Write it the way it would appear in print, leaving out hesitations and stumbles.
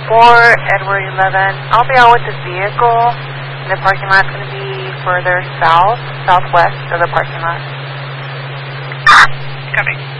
Edward 11. I'll be out with the vehicle. The parking lot's going to be further southwest of the parking lot. Copy.